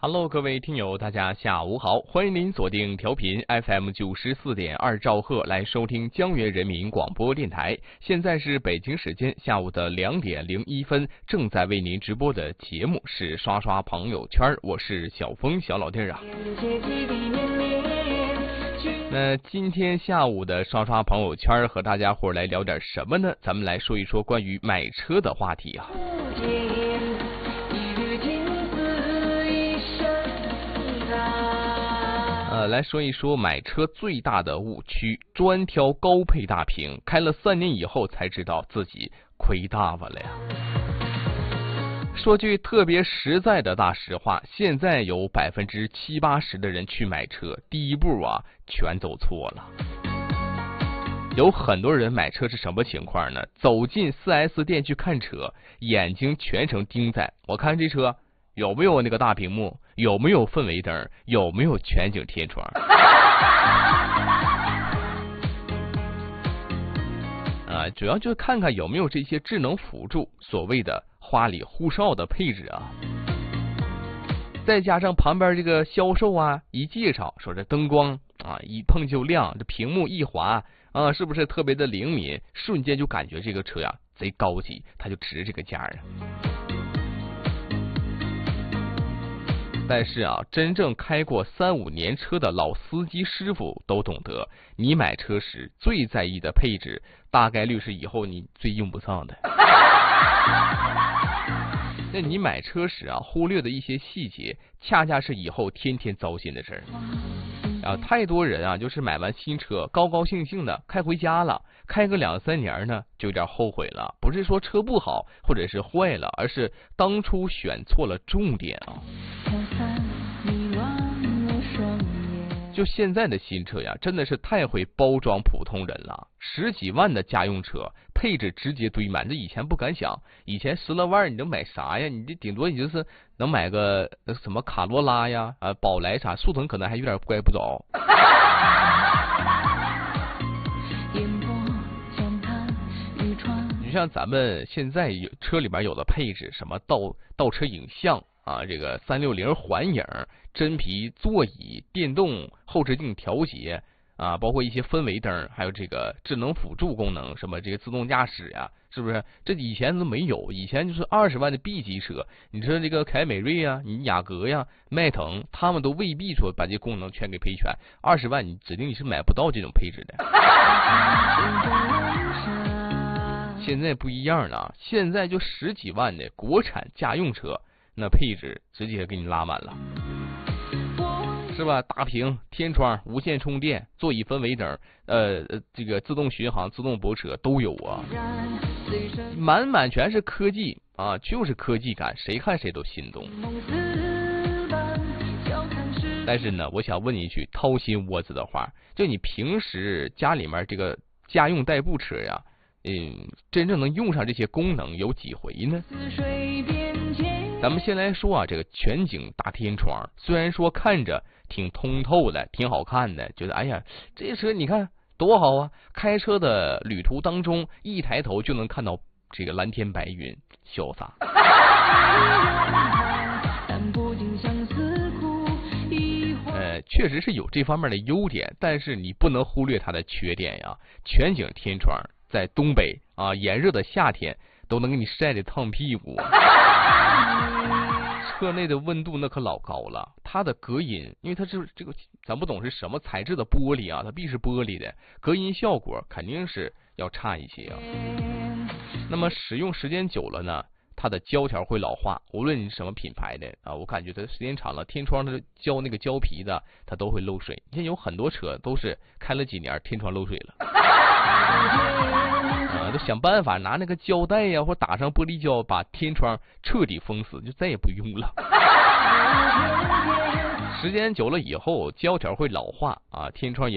Hello， 各位听友，大家下午好，欢迎您锁定调频 FM 94.2兆赫来收听江源人民广播电台。现在是北京时间下午的2点01分，正在为您直播的节目是刷刷朋友圈，我是小峰小老弟啊。那今天下午的刷刷朋友圈和大家伙来聊点什么呢？咱们来说一说关于买车的话题啊。来说一说买车最大的误区，专挑高配大屏，开了3年以后才知道自己亏大发了呀。说句特别实在的大实话，现在有70%-80%的人去买车，第一步啊全走错了。有很多人买车是什么情况呢？走进 4S 店去看车，眼睛全程盯在我看这车有没有那个大屏幕，有没有氛围灯，有没有全景天窗主要就是看看有没有这些智能辅助，所谓的花里胡哨的配置啊。再加上旁边这个销售啊一介绍说这灯光啊一碰就亮，这屏幕一滑啊是不是特别的灵敏，瞬间就感觉这个车呀贼高级，它就值这个价啊。但是啊，真正开过3-5年车的老司机师傅都懂得，你买车时最在意的配置，大概率是以后你最用不上的。那你买车时啊，忽略的一些细节，恰恰是以后天天糟心的事儿。太多人啊，就是买完新车，高高兴兴的开回家了，开个2-3年呢，就有点后悔了。不是说车不好或者是坏了，而是当初选错了重点啊。就现在的新车呀，真的是太会包装普通人了。10几万的家用车，配置直接堆满，这以前不敢想。以前10来万你能买啥呀？你这顶多你就是能买个什么卡罗拉呀、宝来啥，速腾可能还有点乖不着。你像咱们现在车里边有的配置，什么倒车影像啊，这个360环影、真皮座椅、电动后视镜调节啊，包括一些氛围灯，还有这个智能辅助功能，什么这个自动驾驶呀，是不是？这以前都没有，以前就是20万的 B 级车，你说这个凯美瑞呀、你雅阁呀、迈腾，他们都未必说把这功能全给配全，20万你指定你是买不到这种配置的。现在不一样了，现在就10几万的国产家用车，那配置直接给你拉满了，是吧？大屏、天窗、无线充电、座椅氛围灯，这个自动巡航、自动泊车都有啊，满全是科技啊，就是科技感，谁看谁都心动。但是呢，我想问一句掏心窝子的话，就你平时家里面这个家用代步车呀，真正能用上这些功能有几回呢？咱们先来说啊，这个全景大天窗，虽然说看着挺通透的，挺好看的，觉得哎呀，这车你看多好啊！开车的旅途当中，一抬头就能看到这个蓝天白云，潇洒。确实是有这方面的优点，但是你不能忽略它的缺点呀。全景天窗在东北啊，炎热的夏天都能给你晒得烫屁股。车内的温度那可老高了，它的隔音，因为它是这个咱不懂是什么材质的玻璃啊，它必是玻璃的，隔音效果肯定是要差一些啊。那么使用时间久了呢，它的胶条会老化，无论你是什么品牌的啊，我感觉它时间长了，天窗的那个胶皮的它都会漏水。现在有很多车都是开了几年天窗漏水了。都想办法拿那个胶带呀，或打上玻璃胶，把天窗彻底封死，就再也不用了。时间久了以后，胶条会老化啊，天窗也